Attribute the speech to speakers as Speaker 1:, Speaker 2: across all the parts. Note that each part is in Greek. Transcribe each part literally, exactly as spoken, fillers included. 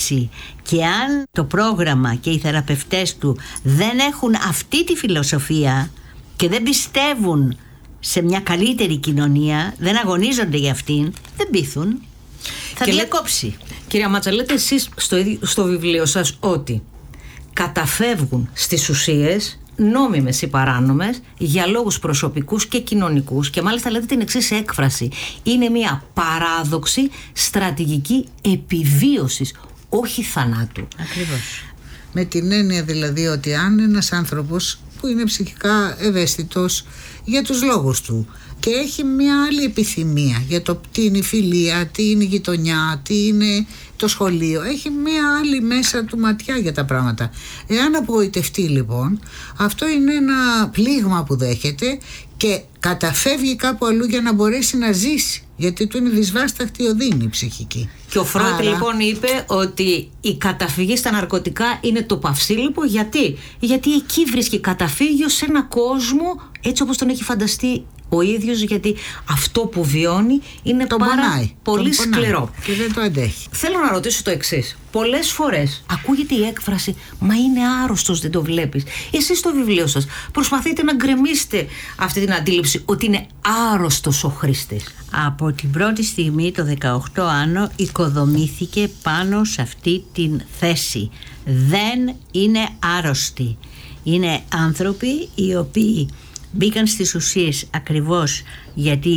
Speaker 1: έκφραση, και αν το πρόγραμμα και οι θεραπευτές του δεν έχουν αυτή τη φιλοσοφία και δεν πιστεύουν σε μια καλύτερη κοινωνία, δεν αγωνίζονται για αυτήν, δεν πείθουν, θα και διακόψει. Λέ...
Speaker 2: Κυρία Μάτσα, λέτε εσείς στο, στο βιβλίο σας ότι καταφεύγουν στις ουσίες, νόμιμες ή παράνομες, για λόγους προσωπικούς και κοινωνικούς, και μάλιστα λέτε την εξής έκφραση: είναι μια παράδοξη στρατηγική επιβίωσης, όχι θανάτου.
Speaker 1: Ακριβώς.
Speaker 3: Με την έννοια δηλαδή ότι αν ένας άνθρωπος που είναι ψυχικά ευαίσθητος για τους λόγους του και έχει μια άλλη επιθυμία για το τι είναι η φιλία, τι είναι η γειτονιά, τι είναι το σχολείο, έχει μια άλλη μέσα του ματιά για τα πράγματα. Εάν απογοητευτεί λοιπόν, αυτό είναι ένα πλήγμα που δέχεται και καταφεύγει κάπου αλλού για να μπορέσει να ζήσει, γιατί του είναι δυσβάσταχτη οδύνη η ψυχική.
Speaker 2: Και ο Φρόιντ Άρα... λοιπόν είπε ότι η καταφυγή στα ναρκωτικά είναι το παυσίλιπο. Γιατί? Γιατί εκεί βρίσκει καταφύγιο σε ένα κόσμο έτσι όπως τον έχει φανταστεί ο ίδιος, γιατί αυτό που βιώνει είναι
Speaker 3: τον
Speaker 2: πάρα
Speaker 3: πονάει,
Speaker 2: πολύ
Speaker 3: τον
Speaker 2: σκληρό
Speaker 3: και δεν το αντέχει.
Speaker 2: Θέλω να ρωτήσω το εξής. Πολλές φορές ακούγεται η έκφραση «μα είναι άρρωστος, δεν το βλέπεις». Εσείς στο βιβλίο σας προσπαθείτε να γκρεμίσετε αυτή την αντίληψη ότι είναι άρρωστος ο χρήστης.
Speaker 1: Από την πρώτη στιγμή το δεκαοκτώ άνω οικοδομήθηκε πάνω σε αυτή την θέση. Δεν είναι άρρωστοι. Είναι άνθρωποι οι οποίοι μπήκαν στις ουσίες ακριβώς γιατί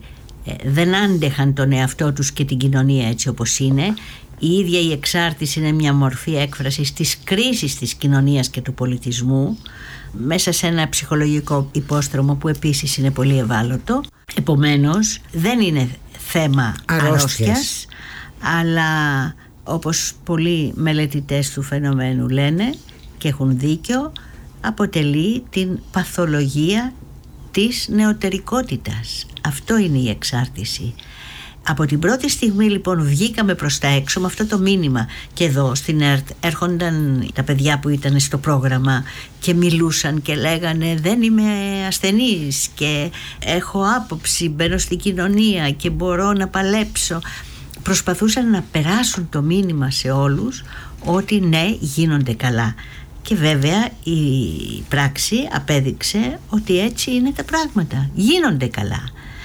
Speaker 1: ε, δεν άντεχαν τον εαυτό τους και την κοινωνία έτσι όπως είναι. Η ίδια η εξάρτηση είναι μια μορφή έκφρασης της κρίσης της κοινωνίας και του πολιτισμού, μέσα σε ένα ψυχολογικό υπόστρωμο που επίσης είναι πολύ ευάλωτο. Επομένως δεν είναι θέμα αρρώστιας, αλλά όπως πολλοί μελετητές του φαινομένου λένε και έχουν δίκιο, αποτελεί την παθολογία της νεωτερικότητας. Αυτό είναι η εξάρτηση. Από την πρώτη στιγμή λοιπόν βγήκαμε προς τα έξω με αυτό το μήνυμα, και εδώ στην ΕΡΤ έρχονταν τα παιδιά που ήταν στο πρόγραμμα και μιλούσαν και λέγανε δεν είμαι ασθενής και έχω άποψη, μπαίνω στην κοινωνία και μπορώ να παλέψω. Προσπαθούσαν να περάσουν το μήνυμα σε όλους ότι ναι, γίνονται καλά. Και βέβαια η πράξη απέδειξε ότι έτσι είναι τα πράγματα. Γίνονται καλά.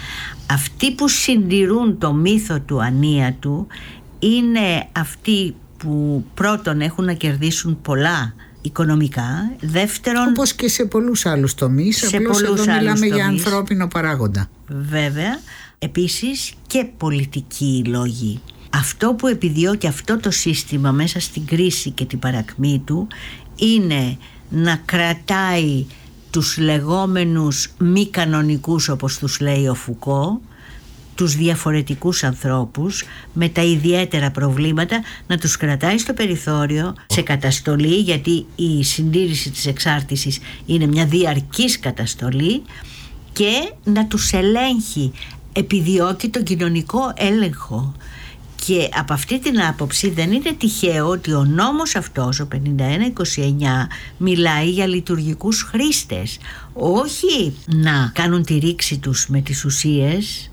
Speaker 1: Αυτοί που συντηρούν το μύθο του ανίατου είναι αυτοί που πρώτον έχουν να κερδίσουν πολλά οικονομικά, δεύτερον...
Speaker 3: όπως και σε πολλούς άλλους τομείς,
Speaker 1: σε
Speaker 3: απλώς
Speaker 1: πολλούς
Speaker 3: εδώ μιλάμε
Speaker 1: τομείς.
Speaker 3: για ανθρώπινο παράγοντα.
Speaker 1: Βέβαια, επίσης και πολιτικοί λόγοι. Αυτό που επιδιώκει αυτό το σύστημα μέσα στην κρίση και την παρακμή του είναι να κρατάει τους λεγόμενους μη κανονικούς, όπως τους λέει ο Φουκώ, τους διαφορετικούς ανθρώπους με τα ιδιαίτερα προβλήματα, να τους κρατάει στο περιθώριο, σε καταστολή, γιατί η συντήρηση της εξάρτησης είναι μια διαρκής καταστολή, και να τους ελέγχει, επιδιώκει τον κοινωνικό έλεγχο. Και από αυτή την άποψη δεν είναι τυχαίο ότι ο νόμος αυτός, ο πενήντα ένα είκοσι εννιά, μιλάει για λειτουργικούς χρήστες. Όχι να κάνουν τη ρήξη τους με τις ουσίες,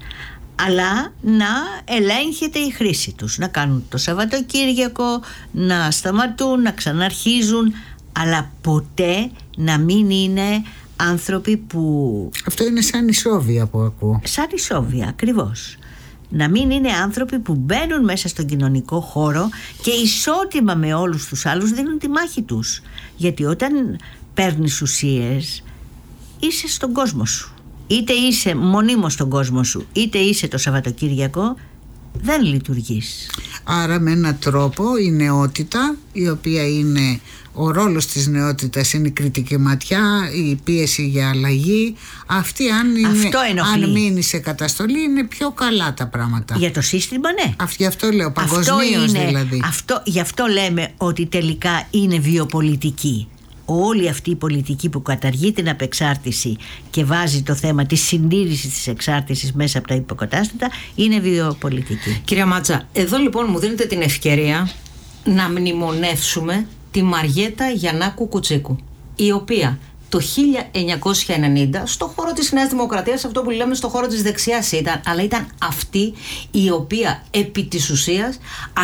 Speaker 1: αλλά να ελέγχεται η χρήση τους. Να κάνουν το Σαββατοκύριακο, να σταματούν, να ξαναρχίζουν, αλλά ποτέ να μην είναι άνθρωποι που...
Speaker 3: Αυτό είναι σαν ισόβια που ακούω.
Speaker 1: Σαν ισόβια, ακριβώς. Να μην είναι άνθρωποι που μπαίνουν μέσα στον κοινωνικό χώρο και ισότιμα με όλους τους άλλους δίνουν τη μάχη τους. Γιατί όταν παίρνεις ουσίες είσαι στον κόσμο σου. Είτε είσαι μονίμως στον κόσμο σου, είτε είσαι το Σαββατοκύριακο, δεν λειτουργείς.
Speaker 3: Άρα με έναν τρόπο η νεότητα, η οποία είναι ο ρόλος της νεότητας, είναι η κριτική ματιά, η πίεση για αλλαγή, αυτή αν, είναι, αν μείνει σε καταστολή είναι πιο καλά τα πράγματα.
Speaker 1: Για το σύστημα ναι.
Speaker 3: Αυτό, γι' αυτό λέω παγκοσμίως δηλαδή.
Speaker 1: Αυτό, γι' αυτό λέμε ότι τελικά είναι βιοπολιτική. Όλη αυτή η πολιτική που καταργεί την απεξάρτηση και βάζει το θέμα της συντήρησης της εξάρτησης μέσα από τα υποκατάστατα είναι βιοπολιτική.
Speaker 2: Κυρία Μάτσα, εδώ λοιπόν μου δίνετε την ευκαιρία να μνημονεύσουμε τη Μαριέτα Γιαννάκου Κουτσίκου, η οποία το χίλια εννιακόσια ενενήντα στο χώρο της Νέας Δημοκρατίας, αυτό που λέμε στο χώρο της δεξιάς ήταν, αλλά ήταν αυτή η οποία επί της ουσίας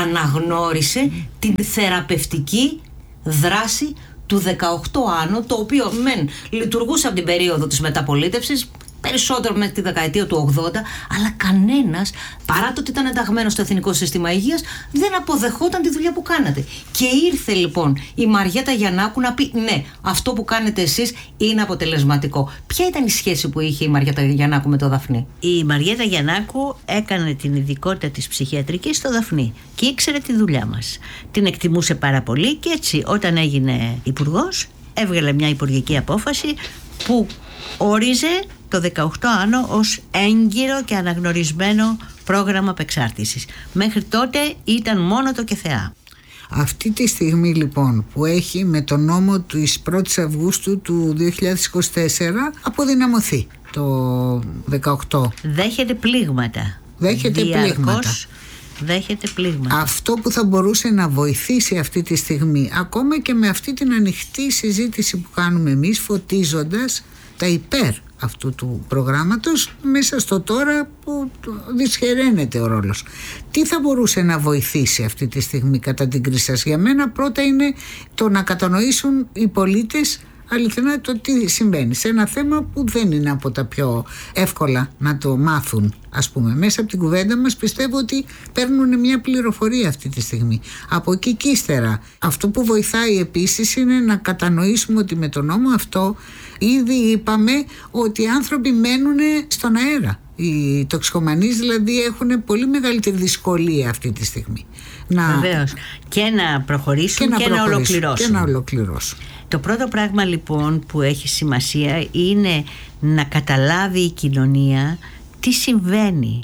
Speaker 2: αναγνώρισε την θεραπευτική δράση του δεκαοκτώ άνω, το οποίο μεν λειτουργούσε από την περίοδο της μεταπολίτευσης, περισσότερο με τη δεκαετία του ογδόντα, αλλά κανένας, παρά το ότι ήταν ενταγμένο στο Εθνικό Σύστημα Υγείας, δεν αποδεχόταν τη δουλειά που κάνατε. Και ήρθε λοιπόν η Μαριέτα Γιαννάκου να πει ναι, αυτό που κάνετε εσείς είναι αποτελεσματικό. Ποια ήταν η σχέση που είχε η Μαριέτα Γιαννάκου με το Δαφνί?
Speaker 1: Η Μαριέτα Γιαννάκου έκανε την ειδικότητα της ψυχιατρικής στο Δαφνί και ήξερε τη δουλειά μας. Την εκτιμούσε πάρα πολύ και έτσι όταν έγινε υπουργός έβγαλε μια υπουργική απόφαση που όριζε το δεκαοκτώ άνω ως έγκυρο και αναγνωρισμένο πρόγραμμα απεξάρτησης. Μέχρι τότε ήταν μόνο το ΚΕΘΕΑ.
Speaker 3: Αυτή τη στιγμή λοιπόν που έχει με τον νόμο της πρώτης Αυγούστου του δύο χιλιάδες είκοσι τέσσερα αποδυναμωθεί το δεκαοκτώ.
Speaker 1: Δέχεται πλήγματα.
Speaker 3: Δέχεται
Speaker 1: Διαρκώς
Speaker 3: πλήγματα.
Speaker 1: Δέχεται πλήγματα.
Speaker 3: Αυτό που θα μπορούσε να βοηθήσει αυτή τη στιγμή, ακόμα και με αυτή την ανοιχτή συζήτηση που κάνουμε εμείς, φωτίζοντας τα υπέρ αυτού του προγράμματος μέσα στο τώρα που δυσχεραίνεται ο ρόλος. Τι θα μπορούσε να βοηθήσει αυτή τη στιγμή κατά την κρίση σας? Για μένα πρώτα είναι το να κατανοήσουν οι πολίτες αληθινά το τι συμβαίνει σε ένα θέμα που δεν είναι από τα πιο εύκολα να το μάθουν. Ας πούμε, μέσα από την κουβέντα μας πιστεύω ότι παίρνουν μια πληροφορία αυτή τη στιγμή. Από εκεί και ύστερα, αυτό που βοηθάει επίσης είναι να κατανοήσουμε ότι με τον νόμο αυτό ήδη είπαμε ότι οι άνθρωποι μένουν στον αέρα. Οι τοξικομανείς δηλαδή έχουν πολύ μεγαλύτερη δυσκολία αυτή τη στιγμή.
Speaker 1: Να... Βεβαίως. Και να προχωρήσουν και να, και να ολοκληρώσουν.
Speaker 3: Και να ολοκληρώσουν.
Speaker 1: Το πρώτο πράγμα λοιπόν που έχει σημασία είναι να καταλάβει η κοινωνία τι συμβαίνει.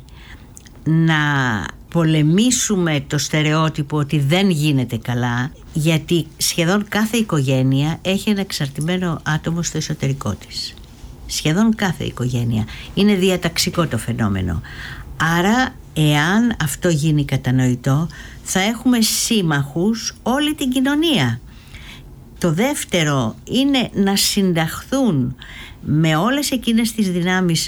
Speaker 1: Να πολεμήσουμε το στερεότυπο ότι δεν γίνεται καλά, γιατί σχεδόν κάθε οικογένεια έχει ένα εξαρτημένο άτομο στο εσωτερικό της. Σχεδόν κάθε οικογένεια. Είναι διαταξικό το φαινόμενο. Άρα εάν αυτό γίνει κατανοητό θα έχουμε σύμμαχους όλη την κοινωνία. Το δεύτερο είναι να συνταχθούν με όλες εκείνες τις δυνάμεις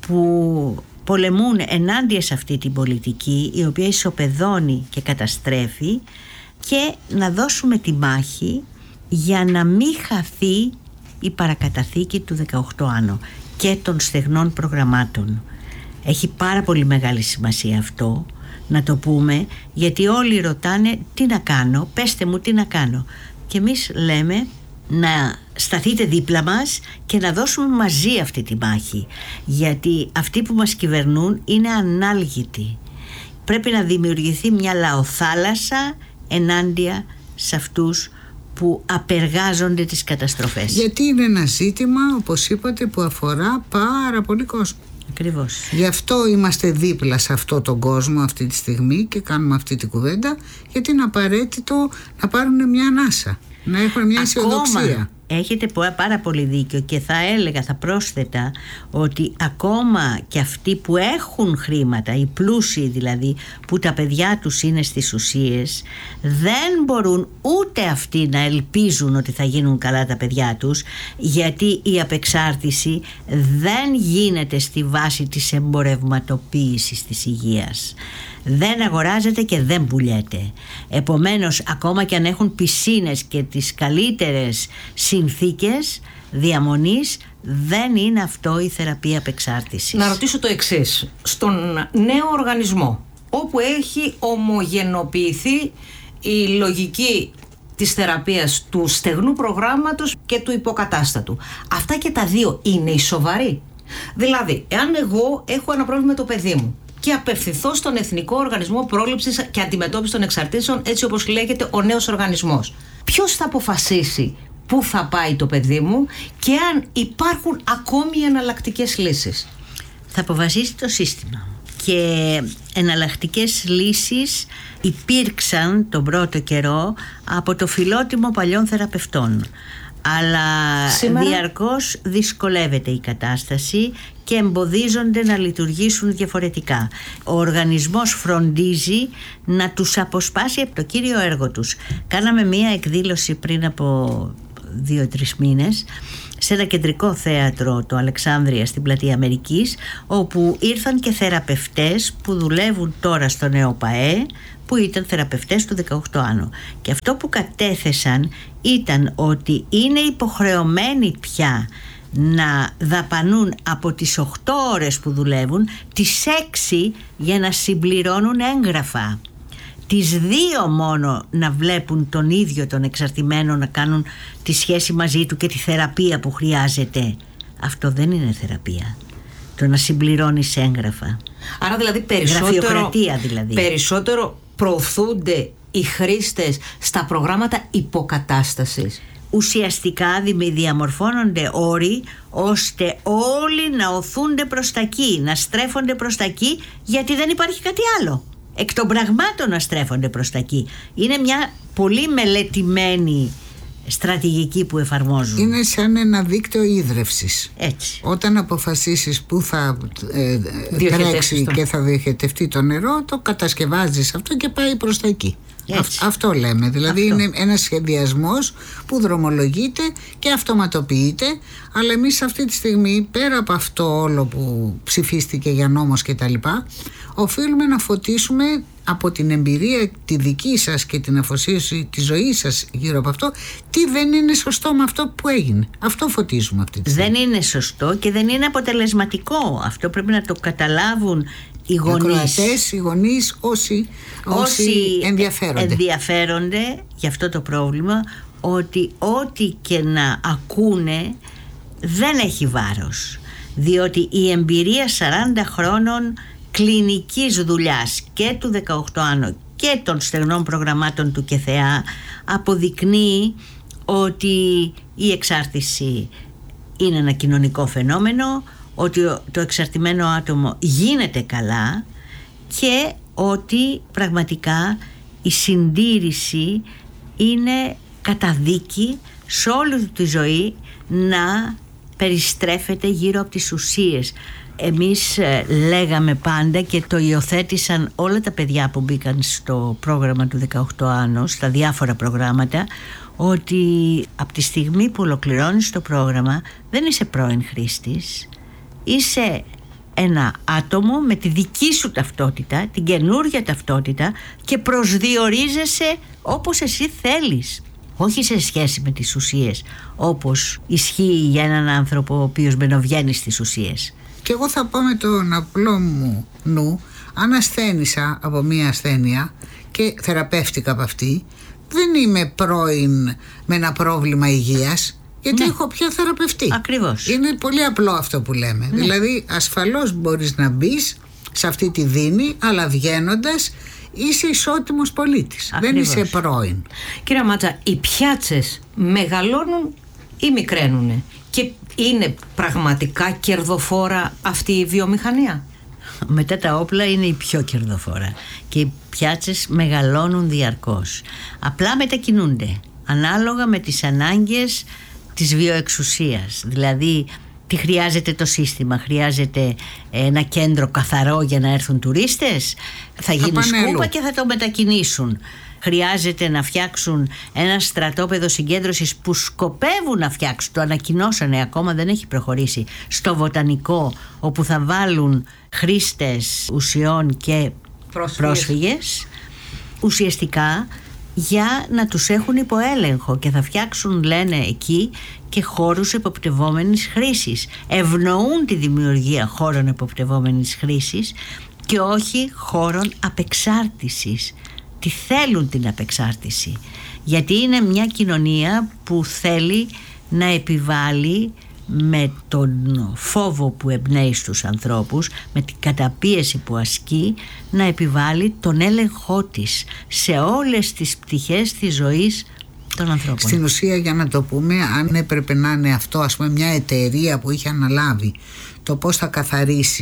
Speaker 1: που πολεμούν ενάντια σε αυτή την πολιτική, η οποία ισοπεδώνει και καταστρέφει, και να δώσουμε τη μάχη για να μην χαθεί η παρακαταθήκη του δεκαοκτώ άνω και των στεγνών προγραμμάτων. Έχει πάρα πολύ μεγάλη σημασία αυτό να το πούμε, γιατί όλοι ρωτάνε τι να κάνω, πέστε μου τι να κάνω. Και εμείς λέμε να σταθείτε δίπλα μας και να δώσουμε μαζί αυτή τη μάχη, γιατί αυτοί που μας κυβερνούν είναι ανάλγητοι. Πρέπει να δημιουργηθεί μια λαοθάλασσα ενάντια σε αυτούς που απεργάζονται τις καταστροφές.
Speaker 3: Γιατί είναι ένα ζήτημα, όπως είπατε, που αφορά πάρα πολύ κόσμο.
Speaker 1: Ακριβώς.
Speaker 3: Γι' αυτό είμαστε δίπλα σε αυτόν τον κόσμο αυτή τη στιγμή και κάνουμε αυτή την κουβέντα, γιατί είναι απαραίτητο να πάρουν μια ανάσα, να έχουν μια αισιοδοξία.
Speaker 1: Έχετε πάρα πολύ δίκιο και θα έλεγα, θα πρόσθετα ότι ακόμα και αυτοί που έχουν χρήματα, οι πλούσιοι δηλαδή, που τα παιδιά τους είναι στις ουσίες, δεν μπορούν ούτε αυτοί να ελπίζουν ότι θα γίνουν καλά τα παιδιά τους, γιατί η απεξάρτηση δεν γίνεται στη βάση της εμπορευματοποίησης της υγείας. Δεν αγοράζεται και δεν πουλιέται. Επομένως, ακόμα και αν έχουν πισίνες και τις καλύτερες συνθήκες διαμονής, δεν είναι αυτό η θεραπεία απεξάρτησης.
Speaker 2: Να ρωτήσω το εξής. Στον νέο οργανισμό, όπου έχει ομογενοποιηθεί η λογική της θεραπείας του στεγνού προγράμματος και του υποκατάστατου, αυτά και τα δύο είναι οι σοβαροί? Δηλαδή, εάν εγώ έχω ένα πρόβλημα με το παιδί μου και απευθυνθώ στον Εθνικό Οργανισμό Πρόληψης και Αντιμετώπισης των Εξαρτήσεων, έτσι όπως λέγεται ο νέος οργανισμός, ποιος θα αποφασίσει πού θα πάει το παιδί μου και αν υπάρχουν ακόμη εναλλακτικές λύσεις?
Speaker 1: Θα αποφασίσει το σύστημα. Και εναλλακτικές λύσεις υπήρξαν τον πρώτο καιρό από το φιλότιμο παλιών θεραπευτών. Αλλά σήμερα διαρκώς δυσκολεύεται η κατάσταση και εμποδίζονται να λειτουργήσουν διαφορετικά. Ο οργανισμός φροντίζει να τους αποσπάσει από το κύριο έργο τους. Κάναμε μία εκδήλωση πριν από δύο-τρεις μήνες σε ένα κεντρικό θέατρο, το Αλεξάνδρεια στην Πλατεία Αμερικής, όπου ήρθαν και θεραπευτές που δουλεύουν τώρα στο νέο ΠΑΕ, που ήταν θεραπευτές του δεκαοκτώ άνω. Και αυτό που κατέθεσαν ήταν ότι είναι υποχρεωμένοι πια να δαπανούν από τις οκτώ ώρες που δουλεύουν τις έξι για να συμπληρώνουν έγγραφα, τις δύο μόνο να βλέπουν τον ίδιο τον εξαρτημένο, να κάνουν τη σχέση μαζί του και τη θεραπεία που χρειάζεται. Αυτό δεν είναι θεραπεία, το να συμπληρώνεις έγγραφα.
Speaker 2: Άρα δηλαδή περισσότερο,
Speaker 1: γραφειοκρατία δηλαδή.
Speaker 2: Περισσότερο προωθούνται οι χρήστες στα προγράμματα υποκατάστασης.
Speaker 1: Ουσιαστικά διαμορφώνονται όροι ώστε όλοι να οθούνται προς τα εκεί, να στρέφονται προς τα εκεί, γιατί δεν υπάρχει κάτι άλλο. Εκ των πραγμάτων να στρέφονται προς τα εκεί. Είναι μια πολύ μελετημένη στρατηγική που εφαρμόζουν.
Speaker 3: Είναι σαν ένα δίκτυο ίδρευσης.
Speaker 1: Έτσι.
Speaker 3: Όταν αποφασίσεις που θα ε, τρέξει και θα διοχετευτεί το νερό, το κατασκευάζεις αυτό και πάει προς τα εκεί. Α, αυτό λέμε. Δηλαδή αυτό. Είναι ένας σχεδιασμός που δρομολογείται και αυτοματοποιείται, αλλά εμείς αυτή τη στιγμή, πέρα από αυτό όλο που ψηφίστηκε για νόμος και τα λοιπά, οφείλουμε να φωτίσουμε από την εμπειρία τη δική σας και την αφοσίωση της ζωής σας γύρω από αυτό, τι δεν είναι σωστό με αυτό που έγινε. Αυτό φωτίζουμε αυτή τη στιγμή.
Speaker 1: Δεν είναι σωστό και δεν είναι αποτελεσματικό. Αυτό πρέπει να το καταλάβουν οι γονείς. Οι
Speaker 3: ακροατές, οι γονείς, όσοι, όσοι, όσοι ενδιαφέρονται.
Speaker 1: ενδιαφέρονται για αυτό το πρόβλημα, ότι ό,τι και να ακούνε δεν έχει βάρος. Διότι η εμπειρία σαράντα χρόνων κλινικής δουλειάς και του δεκαοκτώ άνω και των στεγνών προγραμμάτων του ΚΕΘΕΑ αποδεικνύει ότι η εξάρτηση είναι ένα κοινωνικό φαινόμενο, ότι το εξαρτημένο άτομο γίνεται καλά και ότι πραγματικά η συντήρηση είναι καταδίκη σε όλη τη ζωή να περιστρέφεται γύρω από τις ουσίες. Εμείς ε, λέγαμε πάντα και το υιοθέτησαν όλα τα παιδιά που μπήκαν στο πρόγραμμα του δεκαοκτώ άνω, στα διάφορα προγράμματα, ότι από τη στιγμή που ολοκληρώνεις το πρόγραμμα δεν είσαι πρώην χρήστης, είσαι ένα άτομο με τη δική σου ταυτότητα, την καινούργια ταυτότητα, και προσδιορίζεσαι όπως εσύ θέλεις, όχι σε σχέση με τις ουσίες όπως ισχύει για έναν άνθρωπο ο οποίος μπαινοβγαίνει στις ουσίες.
Speaker 3: Και εγώ θα πω με τον απλό μου νου, αν ασθένησα από μία ασθένεια και θεραπεύτηκα από αυτή, δεν είμαι πρώην με ένα πρόβλημα υγείας, γιατί ναι. έχω πια θεραπευτεί.
Speaker 1: Ακριβώς.
Speaker 3: Είναι πολύ απλό αυτό που λέμε. Ναι. Δηλαδή ασφαλώς μπορείς να μπεις σε αυτή τη δίνη, αλλά βγαίνοντας είσαι ισότιμος πολίτης. Ακριβώς. Δεν είσαι πρώην.
Speaker 2: Κύριε Μάτσα, οι πιάτσες μεγαλώνουν ή μικραίνουνε? Και είναι πραγματικά κερδοφόρα αυτή η βιομηχανία?
Speaker 1: Μετά τα όπλα είναι η πιο κερδοφόρα και οι πιάτσες μεγαλώνουν διαρκώς. Απλά μετακινούνται ανάλογα με τις ανάγκες της βιοεξουσίας. Δηλαδή τι χρειάζεται το σύστημα? Χρειάζεται ένα κέντρο καθαρό για να έρθουν τουρίστες? Θα γίνει σκούπα και θα το μετακινήσουν. Χρειάζεται να φτιάξουν ένα στρατόπεδο συγκέντρωσης που σκοπεύουν να φτιάξουν, το ανακοινώσανε, ακόμα δεν έχει προχωρήσει, στο Βοτανικό, όπου θα βάλουν χρήστες ουσιών και πρόσφυγες, πρόσφυγες ουσιαστικά για να τους έχουν υπό έλεγχο, και θα φτιάξουν, λένε εκεί, και χώρους εποπτευόμενης χρήσης. Ευνοούν τη δημιουργία χώρων εποπτευόμενης χρήσης και όχι χώρων απεξάρτησης. Τι θέλουν την απεξάρτηση, γιατί είναι μια κοινωνία που θέλει να επιβάλλει με τον φόβο που εμπνέει στους ανθρώπους, με την καταπίεση που ασκεί, να επιβάλλει τον έλεγχό της σε όλες τις πτυχές της ζωής των ανθρώπων.
Speaker 3: Στην ουσία, για να το πούμε, αν έπρεπε να είναι αυτό, ας πούμε, μια εταιρεία που είχε αναλάβει το πώς θα καθαρίσει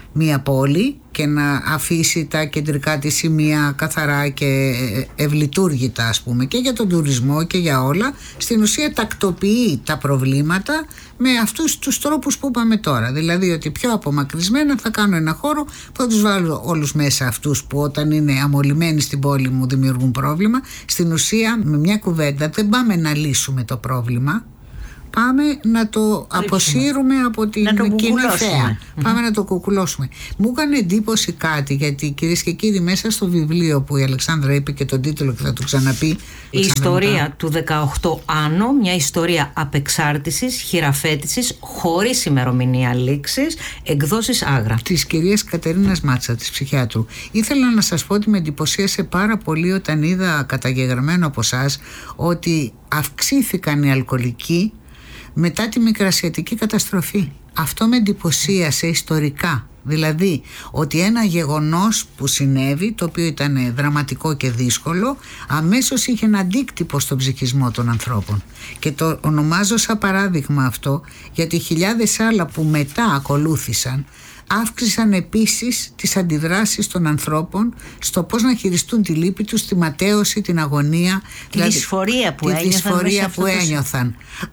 Speaker 3: μία πόλη και να αφήσει τα κεντρικά της σημεία καθαρά και ευλειτούργητα, ας πούμε, και για τον τουρισμό και για όλα. Στην ουσία τακτοποιεί τα προβλήματα με αυτούς τους τρόπους που είπαμε τώρα. Δηλαδή ότι πιο απομακρυσμένα θα κάνω ένα χώρο που θα τους βάλω όλους μέσα, αυτούς που όταν είναι αμολυμένοι στην πόλη μου δημιουργούν πρόβλημα. Στην ουσία, με μια κουβέντα, δεν πάμε να λύσουμε το πρόβλημα, πάμε να το αποσύρουμε από την κοινή θέα. Πάμε να το κουκουλώσουμε. Μου έκανε εντύπωση κάτι, γιατί κυρίες και κύριοι, μέσα στο βιβλίο που η Αλεξάνδρα είπε και τον τίτλο και θα το ξαναπεί,
Speaker 2: η ιστορία του δεκαοκτώ Άνω, μια ιστορία απεξάρτησης, χειραφέτησης, χωρίς ημερομηνία λήξης, εκδόσεις Άγρα,
Speaker 3: της κυρίας Κατερίνας Μάτσα, της ψυχιάτρου. Ήθελα να σας πω ότι με εντυπωσίασε πάρα πολύ όταν είδα καταγεγραμμένο από εσάς ότι αυξήθηκαν οι αλκοολικοί μετά τη μικρασιατική καταστροφή. Αυτό με εντυπωσίασε ιστορικά. Δηλαδή ότι ένα γεγονός που συνέβη, το οποίο ήταν δραματικό και δύσκολο, αμέσως είχε ένα αντίκτυπο στον ψυχισμό των ανθρώπων. Και το ονομάζω σαν παράδειγμα αυτό, γιατί χιλιάδες άλλα που μετά ακολούθησαν αύξησαν επίσης τις αντιδράσεις των ανθρώπων στο πώς να χειριστούν τη λύπη τους, τη ματέωση, την αγωνία,
Speaker 1: τη δηλαδή, δυσφορία που,
Speaker 3: τη
Speaker 1: ένιωθαν,
Speaker 3: δυσφορία που ένιωθαν.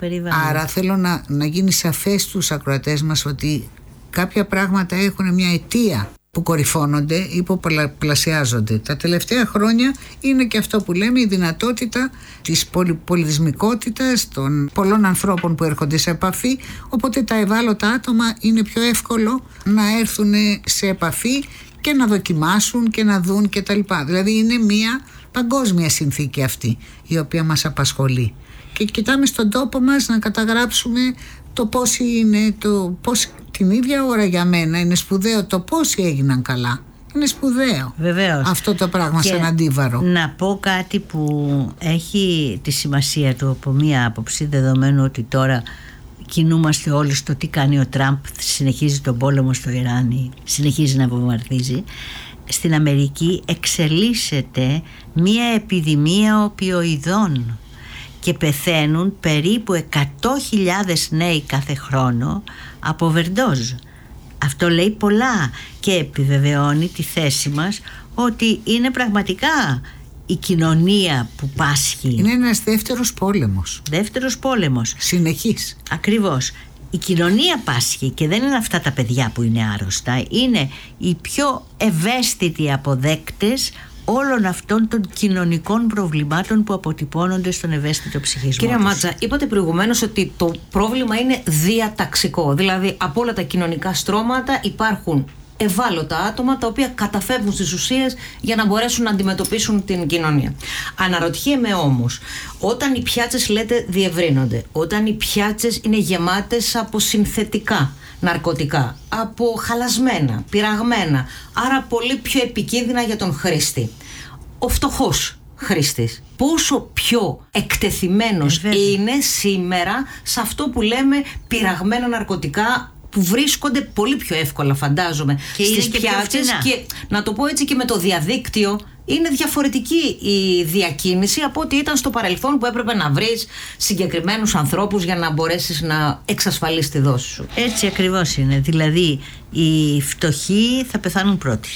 Speaker 3: Άρα θέλω να, να γίνει σαφές στους ακροατές μας ότι κάποια πράγματα έχουν μια αιτία που κορυφώνονται ή που πολλαπλασιάζονται. Τα τελευταία χρόνια είναι και αυτό που λέμε, η δυνατότητα της πολυπολιτισμικότητας των πολλών ανθρώπων που έρχονται σε επαφή, οπότε τα ευάλωτα άτομα είναι πιο εύκολο να έρθουν σε επαφή και να δοκιμάσουν και να δουν κτλ. Δηλαδή είναι μια παγκόσμια συνθήκη αυτή η οποία μας απασχολεί. Και κοιτάμε στον τόπο μας να καταγράψουμε το πώς είναι, το πώς την ίδια ώρα για μένα είναι σπουδαίο το πόσοι έγιναν καλά. Είναι σπουδαίο.
Speaker 1: Βεβαίως.
Speaker 3: Αυτό το πράγμα
Speaker 1: και
Speaker 3: σαν αντίβαρο.
Speaker 1: Να πω κάτι που έχει τη σημασία του από μία άποψη, δεδομένου ότι τώρα κινούμαστε όλοι στο τι κάνει ο Τραμπ, συνεχίζει τον πόλεμο στο Ιράν, συνεχίζει να βομβαρδίζει. Στην Αμερική εξελίσσεται μία επιδημία οπιοειδών και πεθαίνουν περίπου εκατό χιλιάδες νέοι κάθε χρόνο από overdose. Αυτό λέει πολλά και επιβεβαιώνει τη θέση μας ότι είναι πραγματικά η κοινωνία που πάσχει.
Speaker 3: Είναι ένας δεύτερος πόλεμος.
Speaker 1: Δεύτερος πόλεμος.
Speaker 3: Συνεχής.
Speaker 1: Ακριβώς. Η κοινωνία πάσχει και δεν είναι αυτά τα παιδιά που είναι άρρωστα. Είναι οι πιο ευαίσθητοι αποδέκτες όλων αυτών των κοινωνικών προβλημάτων που αποτυπώνονται στον ευαίσθητο ψυχισμό.
Speaker 2: Κύριε
Speaker 1: τους.
Speaker 2: Μάτσα, είπατε προηγουμένως ότι το πρόβλημα είναι διαταξικό. Δηλαδή από όλα τα κοινωνικά στρώματα υπάρχουν ευάλωτα άτομα τα οποία καταφεύγουν στις ουσίες για να μπορέσουν να αντιμετωπίσουν την κοινωνία. Αναρωτιέμαι όμως, όταν οι πιάτσες, λέτε, διευρύνονται, όταν οι πιάτσες είναι γεμάτες από συνθετικά ναρκωτικά, από χαλασμένα, πειραγμένα, άρα πολύ πιο επικίνδυνα για τον χρήστη, ο φτωχός χρήστης πόσο πιο εκτεθειμένος
Speaker 1: ε,
Speaker 2: είναι σήμερα σε αυτό που λέμε πειραγμένα ναρκωτικά, που βρίσκονται πολύ πιο εύκολα, φαντάζομαι,
Speaker 1: και
Speaker 2: στις πιάτσες, και να το πω έτσι, και με το διαδίκτυο είναι διαφορετική η διακίνηση από ό,τι ήταν στο παρελθόν, που έπρεπε να βρεις συγκεκριμένους ανθρώπους για να μπορέσεις να εξασφαλίσεις τη δόση σου.
Speaker 1: Έτσι ακριβώς είναι. Δηλαδή οι φτωχοί θα πεθάνουν πρώτοι,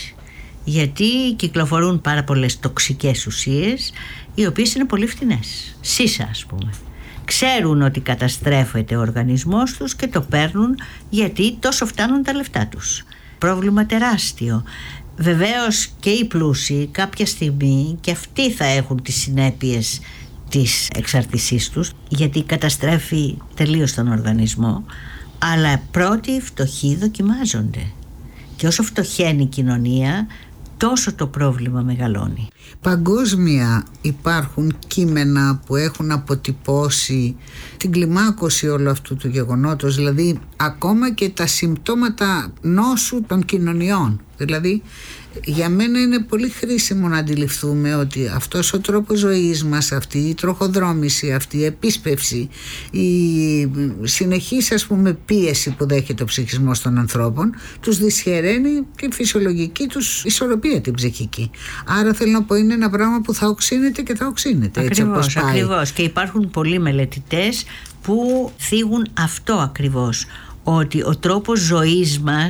Speaker 1: γιατί κυκλοφορούν πάρα πολλές τοξικές ουσίες, οι οποίες είναι πολύ φτηνές. Σίσα, ας πούμε. Ξέρουν ότι καταστρέφεται ο οργανισμός τους και το παίρνουν, γιατί τόσο φτάνουν τα λεφτά τους. Πρόβλημα τεράστιο. Βεβαίως και οι πλούσιοι κάποια στιγμή και αυτοί θα έχουν τις συνέπειες της εξαρτησής τους, γιατί καταστρέφει τελείως τον οργανισμό, αλλά πρώτοι οι φτωχοί δοκιμάζονται. Και όσο φτωχαίνει η κοινωνία, τόσο το πρόβλημα μεγαλώνει.
Speaker 3: Παγκόσμια υπάρχουν κείμενα που έχουν αποτυπώσει την κλιμάκωση όλου αυτού του γεγονότος, δηλαδή ακόμα και τα συμπτώματα νόσου των κοινωνιών. Δηλαδή για μένα είναι πολύ χρήσιμο να αντιληφθούμε ότι αυτός ο τρόπος ζωής μας, αυτή η τροχοδρόμηση, αυτή η επίσπευση, η συνεχής, ας πούμε, πίεση που δέχεται ο ψυχισμός των ανθρώπων, τους δυσχεραίνει τη φυσιολογική τους ισορροπία, την ψυχική. Άρα θέλω να πω, είναι ένα πράγμα που θα οξύνεται και θα οξύνεται.
Speaker 1: Ακριβώς,
Speaker 3: έτσι όπως πάει.
Speaker 1: Ακριβώς. Και υπάρχουν πολλοί μελετητές που θίγουν αυτό ακριβώς, ότι ο τρόπος ζωής μας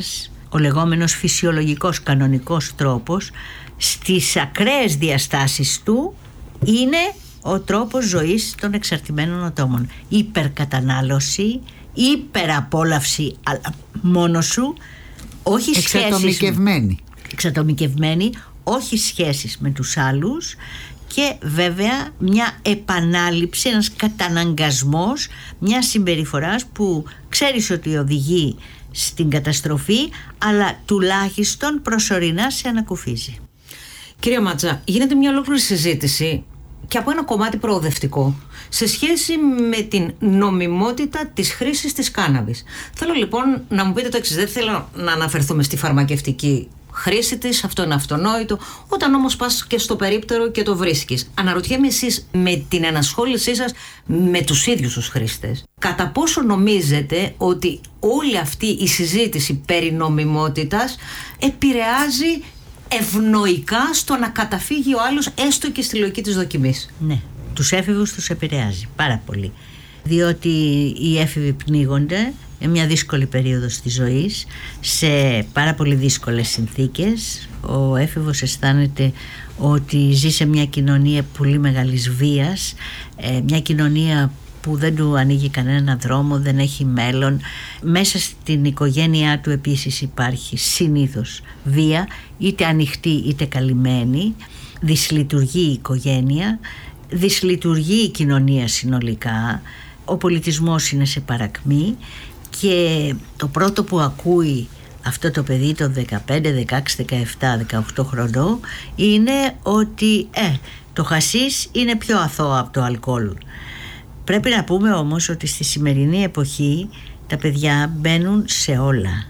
Speaker 1: ο λεγόμενος φυσιολογικός κανονικός τρόπος, στις ακραίες διαστάσεις του είναι ο τρόπος ζωής των εξαρτημένων ατόμων. Υπερκατανάλωση, υπεραπόλαυση, αλλά μόνο σου, όχι σχέσεις...
Speaker 3: Εξατομικευμένη.
Speaker 1: Εξατομικευμένη, όχι σχέσεις με τους άλλους και βέβαια μια επανάληψη, ένας καταναγκασμός μια συμπεριφοράς που ξέρεις ότι οδηγεί στην καταστροφή, αλλά τουλάχιστον προσωρινά σε ανακουφίζει.
Speaker 2: Κυρία Μάτζα, γίνεται μια ολόκληρη συζήτηση και από ένα κομμάτι προοδευτικό σε σχέση με την νομιμότητα της χρήσης της κάναβης. Θέλω λοιπόν να μου πείτε το εξής, δεν θέλω να αναφερθούμε στη φαρμακευτική χρήση της, αυτό είναι αυτονόητο. Όταν όμως πας και στο περίπτερο και το βρίσκεις, αναρωτιέμαι εσείς με την ενασχόλησή σας με τους ίδιους τους χρήστες, κατά πόσο νομίζετε ότι όλη αυτή η συζήτηση περί νομιμότητας επηρεάζει ευνοϊκά στο να καταφύγει ο άλλος έστω και στη λογική της δοκιμής?
Speaker 1: Ναι, τους έφηβους τους επηρεάζει πάρα πολύ, διότι οι έφηβοι πνίγονται για μια δύσκολη περίοδο της ζωής, σε πάρα πολύ δύσκολες συνθήκες. Ο έφηβος αισθάνεται ότι ζει σε μια κοινωνία πολύ μεγάλης βίας, μια κοινωνία που δεν του ανοίγει κανένα δρόμο, δεν έχει μέλλον. Μέσα στην οικογένειά του επίσης υπάρχει συνήθως βία, είτε ανοιχτή είτε καλυμμένη. Δυσλειτουργεί η οικογένεια, δυσλειτουργεί η κοινωνία συνολικά, ο πολιτισμός είναι σε παρακμή και το πρώτο που ακούει αυτό το παιδί των δεκαπέντε, δεκαέξι, δεκαεπτά, δεκαοκτώ χρονών είναι ότι ε, το χασίς είναι πιο αθώο από το αλκοόλ. Πρέπει να πούμε όμως ότι στη σημερινή εποχή τα παιδιά μπαίνουν σε όλα.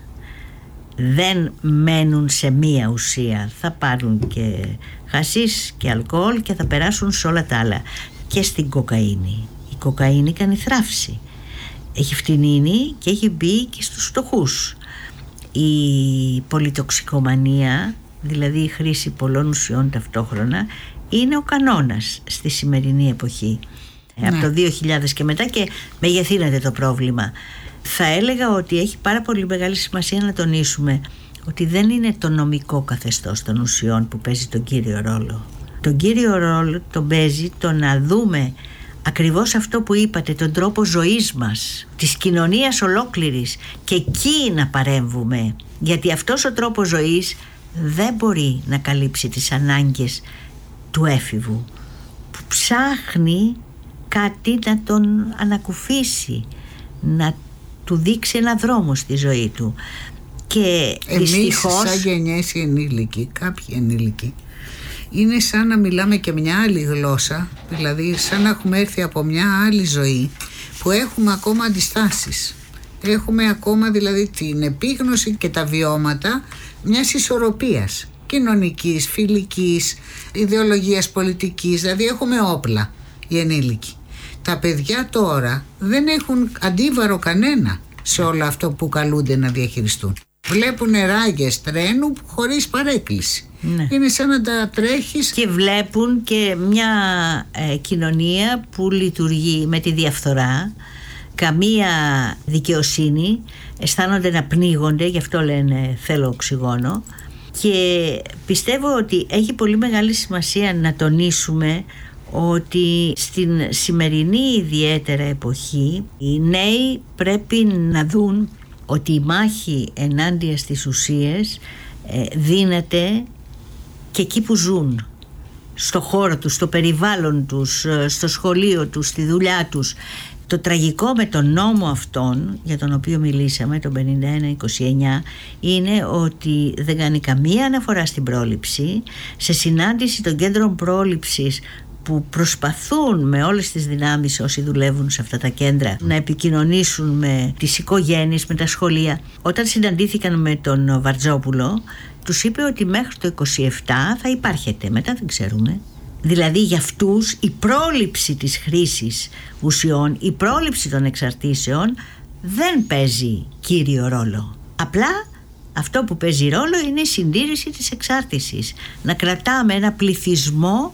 Speaker 1: Δεν μένουν σε μία ουσία. Θα πάρουν και χασίς και αλκοόλ και θα περάσουν σε όλα τα άλλα. Και στην κοκαίνη. Η κοκαίνη κάνει θράψη. Έχει φτηνίνει και έχει μπει και στους φτωχούς. Η πολυτοξικομανία, δηλαδή η χρήση πολλών ουσιών ταυτόχρονα, είναι ο κανόνας στη σημερινή εποχή. Ναι. Από το δύο χιλιάδες και μετά και μεγεθύνεται το πρόβλημα. Θα έλεγα ότι έχει πάρα πολύ μεγάλη σημασία να τονίσουμε ότι δεν είναι το νομικό καθεστώς των ουσιών που παίζει τον κύριο ρόλο. Τον κύριο ρόλο τον παίζει το να δούμε ακριβώς αυτό που είπατε, τον τρόπο ζωής μας, της κοινωνίας ολόκληρης, και εκεί να παρέμβουμε, γιατί αυτός ο τρόπος ζωής δεν μπορεί να καλύψει τις ανάγκες του έφηβου που ψάχνει κάτι να τον ανακουφίσει, να του δείξει ένα δρόμο στη ζωή του. Και
Speaker 3: εμείς
Speaker 1: δυστυχώς,
Speaker 3: σαν γενιές οι ενήλικοι, κάποιοι ενήλικοι, είναι σαν να μιλάμε και μια άλλη γλώσσα, δηλαδή σαν να έχουμε έρθει από μια άλλη ζωή που έχουμε ακόμα αντιστάσεις. Έχουμε ακόμα δηλαδή την επίγνωση και τα βιώματα μιας ισορροπίας κοινωνικής, φιλικής, ιδεολογίας πολιτικής, δηλαδή έχουμε όπλα οι ενήλικοι. Τα παιδιά τώρα δεν έχουν αντίβαρο κανένα σε όλο αυτό που καλούνται να διαχειριστούν. Βλέπουν ράγες τρένου χωρίς παρέκκληση. Ναι. Είναι σαν να τα τρέχεις.
Speaker 1: Και βλέπουν και μια ε, κοινωνία που λειτουργεί με τη διαφθορά, καμία δικαιοσύνη, αισθάνονται να πνίγονται, γι' αυτό λένε θέλω οξυγόνο. Και πιστεύω ότι έχει πολύ μεγάλη σημασία να τονίσουμε ότι στην σημερινή ιδιαίτερα εποχή οι νέοι πρέπει να δουν ότι η μάχη ενάντια στις ουσίες ε, δίνεται και εκεί που ζουν, στο χώρο τους, στο περιβάλλον τους, στο σχολείο τους, στη δουλειά τους. Το τραγικό με τον νόμο αυτόν, για τον οποίο μιλήσαμε, τον πενήντα ένα είκοσι εννιά, είναι ότι δεν κάνει καμία αναφορά στην πρόληψη. Σε συνάντηση των κέντρων πρόληψης που προσπαθούν με όλες τις δυνάμεις όσοι δουλεύουν σε αυτά τα κέντρα να επικοινωνήσουν με τις οικογένειες, με τα σχολεία, όταν συναντήθηκαν με τον Βαρτζόπουλο, τους είπε ότι μέχρι το είκοσι επτά θα υπάρχετε, μετά δεν ξέρουμε. Δηλαδή για αυτούς η πρόληψη της χρήσης ουσιών, η πρόληψη των εξαρτήσεων δεν παίζει κύριο ρόλο. Απλά αυτό που παίζει ρόλο είναι η συντήρηση της εξάρτησης. Να κρατάμε ένα πληθυσμό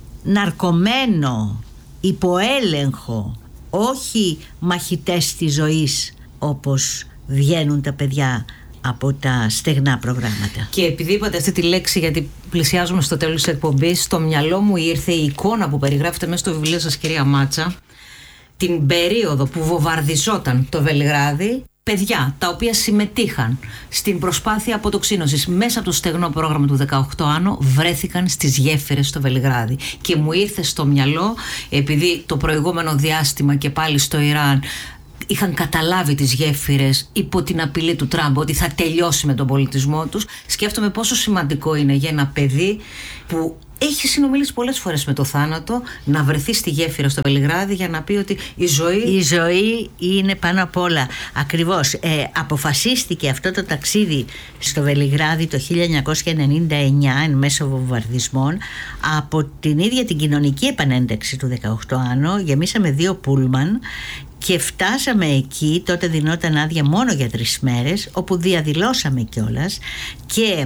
Speaker 1: ναρκωμένο, υποέλεγχο, όχι μαχητές της ζωής όπως βγαίνουν τα παιδιά από τα στεγνά προγράμματα.
Speaker 2: Και επειδή είπατε αυτή τη λέξη, γιατί πλησιάζουμε στο τέλος της εκπομπής, στο μυαλό μου ήρθε η εικόνα που περιγράφεται μέσα στο βιβλίο σας, κυρία Μάτσα, την περίοδο που βομβαρδιζόταν το Βελιγράδι, παιδιά τα οποία συμμετείχαν στην προσπάθεια αποτοξίνωσης μέσα από το στεγνό πρόγραμμα του δεκαοκτώ Άνω βρέθηκαν στις γέφυρες στο Βελιγράδι. Και μου ήρθε στο μυαλό, επειδή το προηγούμενο διάστημα και πάλι στο Ιράν είχαν καταλάβει τις γέφυρες υπό την απειλή του Τραμπ ότι θα τελειώσει με τον πολιτισμό τους, σκέφτομαι πόσο σημαντικό είναι για ένα παιδί που έχει συνομιλήσει πολλές φορές με το θάνατο να βρεθεί στη γέφυρα στο Βελιγράδι για να πει ότι η ζωή...
Speaker 1: Η ζωή είναι πάνω απ' όλα. Ακριβώς. Ε, αποφασίστηκε αυτό το ταξίδι στο Βελιγράδι το χίλια εννιακόσια ενενήντα εννιά εν μέσω βομβαρδισμών από την ίδια την κοινωνική επανένταξη του δεκαοκτώ Άνω. Γεμίσαμε δύο πούλμαν και φτάσαμε εκεί, τότε δινόταν άδεια μόνο για τρεις μέρες, όπου διαδηλώσαμε κιόλας και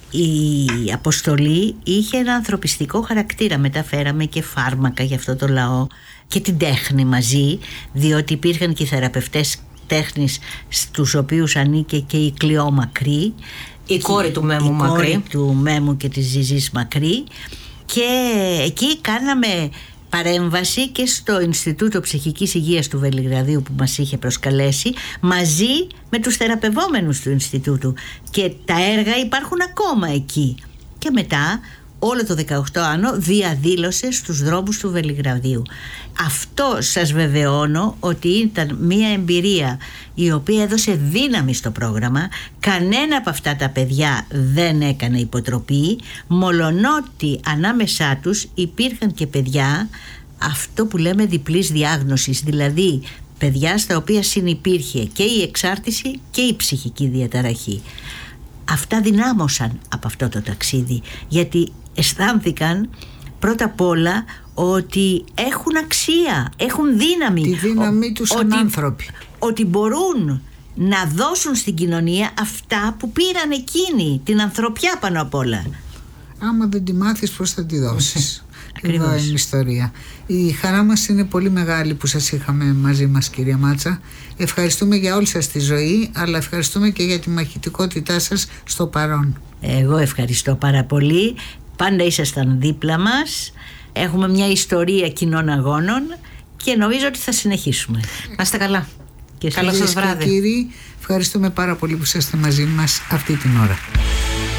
Speaker 1: η αποστολή είχε ένα ανθρωπιστικό χαρακτήρα. Μεταφέραμε και φάρμακα για αυτό το λαό και την τέχνη μαζί, διότι υπήρχαν και θεραπευτές τέχνης στους οποίους ανήκε και η Κλειό Μακρύ,
Speaker 2: η κόρη του Μέμου
Speaker 1: η
Speaker 2: Μακρύ,
Speaker 1: κόρη του Μέμου και της Ζιζής Μακρύ, και εκεί κάναμε παρέμβαση και στο Ινστιτούτο Ψυχικής Υγείας του Βελιγραδίου που μας είχε προσκαλέσει, μαζί με τους θεραπευόμενους του Ινστιτούτου, και τα έργα υπάρχουν ακόμα εκεί. Και μετά όλο το δεκαοκτώ Άνω διαδήλωσε στους δρόμους του Βελιγραδίου. Αυτό σας βεβαιώνω ότι ήταν μια εμπειρία η οποία έδωσε δύναμη στο πρόγραμμα. Κανένα από αυτά τα παιδιά δεν έκανε υποτροπή, μολονότι ανάμεσά τους υπήρχαν και παιδιά αυτό που λέμε διπλής διάγνωσης, δηλαδή παιδιά στα οποία συνυπήρχε και η εξάρτηση και η ψυχική διαταραχή. Αυτά δυνάμωσαν από αυτό το ταξίδι, γιατί αισθάνθηκαν πρώτα απ' όλα ότι έχουν αξία, έχουν δύναμη.
Speaker 3: Τη δύναμή τους σαν άνθρωποι.
Speaker 1: Ότι μπορούν να δώσουν στην κοινωνία αυτά που πήραν εκείνοι, την ανθρωπιά πάνω απ' όλα.
Speaker 3: Άμα δεν τη μάθεις, πώς θα τη δώσεις. Εδώ είναι η ιστορία. Η χαρά μας είναι πολύ μεγάλη που σας είχαμε μαζί μας, κυρία Μάτσα. Ευχαριστούμε για όλη σας τη ζωή, αλλά ευχαριστούμε και για τη μαχητικότητά σας στο παρόν.
Speaker 1: Εγώ ευχαριστώ πάρα πολύ. Πάντα ήσασταν δίπλα μας. Έχουμε μια ιστορία κοινών αγώνων και νομίζω ότι θα συνεχίσουμε.
Speaker 2: Να είστε καλά.
Speaker 1: Και
Speaker 2: καλό σας βράδυ.
Speaker 3: Και κύριοι, ευχαριστούμε πάρα πολύ που είσαστε μαζί μας αυτή την ώρα.